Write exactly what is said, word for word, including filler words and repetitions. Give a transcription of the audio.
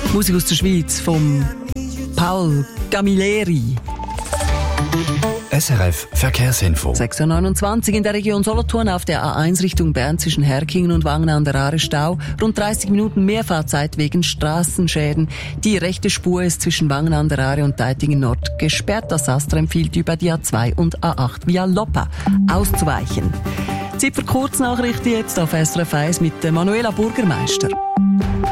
Musik aus der Schweiz vom Paul Camilleri. S R F Verkehrsinfo. sechs Uhr neunundzwanzig in der Region Solothurn auf der A eins Richtung Bern zwischen Herkingen und Wangen an der Aare Stau. Rund dreißig Minuten Mehrfahrzeit wegen Straßenschäden. Die rechte Spur ist zwischen Wangen an der Aare und Deitingen Nord gesperrt. Das Astra empfiehlt über die A zwei und A acht via Loppa auszuweichen. Zeit für Kurznachrichten jetzt auf S R F eins mit Manuela Burgermeister.